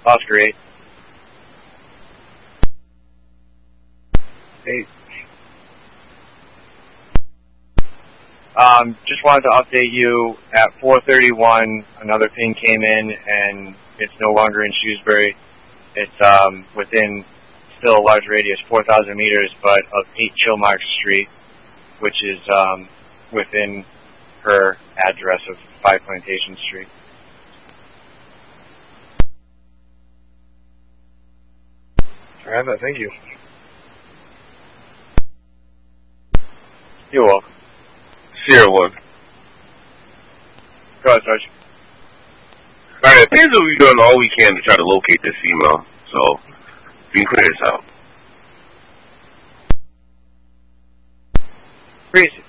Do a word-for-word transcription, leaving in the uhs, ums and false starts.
Oscar eight. Eight. Um, just wanted to update you, at four thirty-one, another ping came in, and it's no longer in Shrewsbury. It's um, within still a large radius, four thousand meters, but of eight Chilmark Street, which is um, within her address of five Plantation Street. All right, thank you. You're welcome. Sierra one. Go ahead, Sarge. Alright, it appears that we've done all we can to try to locate this female, so we can clear this out. Crazy.